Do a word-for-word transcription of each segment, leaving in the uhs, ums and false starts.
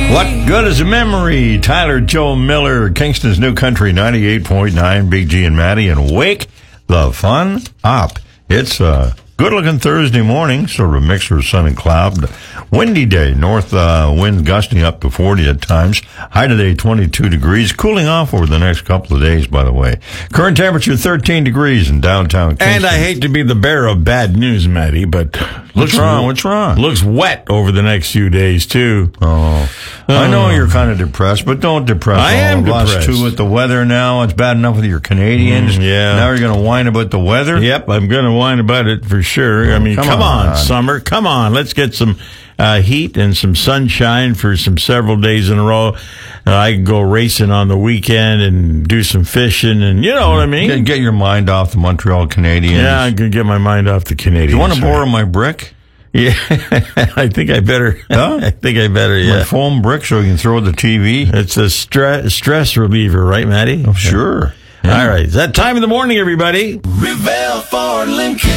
What good is a memory? Tyler Joe Miller, Kingston's New Country ninety-eight point nine, Big G and Maddie, and wake the fun up. It's a good-looking Thursday morning, sort of a mixture of sun and cloud. Windy day, north uh, wind gusting up to forty at times. High today, twenty-two degrees. Cooling off over the next couple of days, by the way. Current temperature, thirteen degrees in downtown Kingston. And I hate to be the bearer of bad news, Matty, but What's looks wrong? What's wrong? Looks wet over the next few days, too. Oh, I know you're kind of depressed, but don't depress I all am of us, depressed. too, with the weather now. It's bad enough with your Canadians. Mm, yeah. Now you're going to whine about the weather? Yep, I'm going to whine about it for sure. Oh, I mean, come come, on. on. summer. Come on. Let's get some uh, heat and some sunshine for some several days in a row. Uh, I can go racing on the weekend and do some fishing, and you know what I mean? Get, get your mind off the Montreal Canadiens. Yeah, I can get my mind off the Canadians. Do you want to borrow my brick? Yeah, I think I better. Huh? I think I better, My yeah. foam brick so you can throw the T V? It's a stre- stress reliever, right, Matty? Oh, sure. All right. It's that time of the morning, everybody. Revell Ford Lincoln.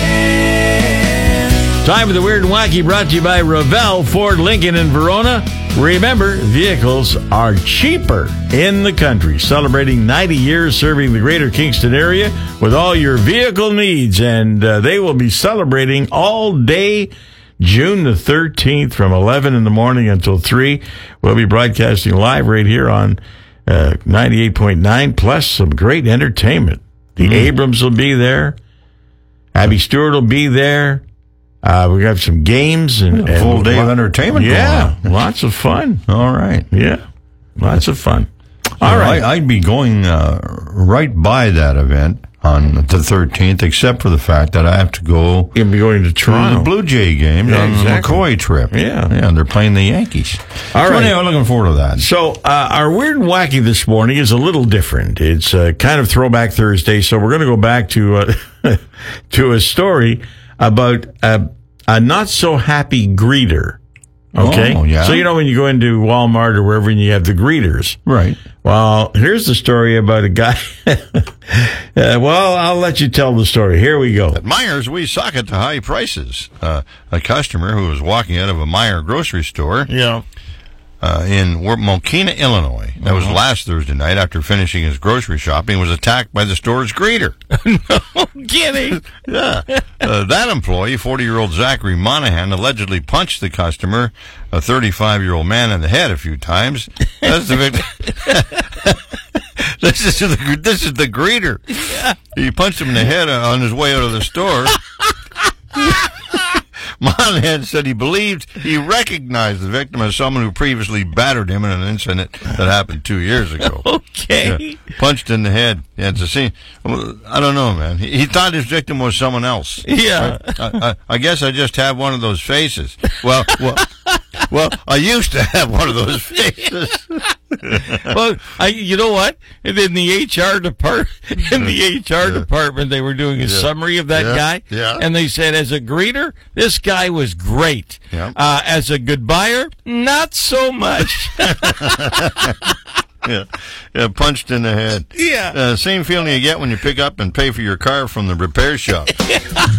Time of the Weird and Wacky brought to you by Revell Ford Lincoln in Verona. Remember, vehicles are cheaper in the country. Celebrating ninety years serving the greater Kingston area with all your vehicle needs. And uh, they will be celebrating all day June the thirteenth from eleven in the morning until three. We'll be broadcasting live right here on uh, ninety-eight point nine, plus some great entertainment. The mm. Abrams will be there. Abby Stewart will be there. Uh, we got some games and, A and full day lo- of entertainment Yeah, going on. lots of fun. All right. Yeah, lots of fun. All All right. I, I'd be going uh, right by that event on the thirteenth, except for the fact that I have to go You'll be going to to Toronto. the Blue Jay game Yeah, on exactly. the McCoy trip. Yeah. Yeah, they're playing the Yankees. All so right. anyway, I'm looking forward to that. So, uh, our Weird and Wacky this morning is a little different. It's uh, kind of Throwback Thursday, so we're going to go back to uh, to a story about uh, a not-so-happy greeter. Okay? Oh, yeah. So, you know, when you go into Walmart or wherever and you have the greeters. Right. Well, here's the story about a guy. uh, well, I'll let you tell the story. Here we go. At Myers, we suck it to high prices. Uh, a customer who was walking out of a Meijer grocery store Yeah. uh, in Mokina, Illinois, that was last Thursday night after finishing his grocery shopping, was attacked by the store's greeter. Kidding. Yeah. Uh, that employee, forty-year-old Zachary Monahan, allegedly punched the customer, a thirty-five-year-old man, in the head a few times. That's the victim. This is the this is the greeter. He punched him in the head on his way out of the store. Monahan said he believed he recognized the victim as someone who previously battered him in an incident that happened two years ago. Okay. Yeah. Punched in the head. Yeah, it's a scene. I don't know, man. He, he thought his victim was someone else. Yeah. I, I, I guess I just have one of those faces. Well, well, well, I used to have one of those faces. Well, I, you know what? And in the H R department, in the H R department, they were doing a summary of that Yeah. guy, Yeah. and they said, as a greeter, this guy was great. Yeah. Uh, as a goodbyer, not so much. Yeah, yeah, punched in the head. Yeah. Uh, same feeling you get when you pick up and pay for your car from the repair shop.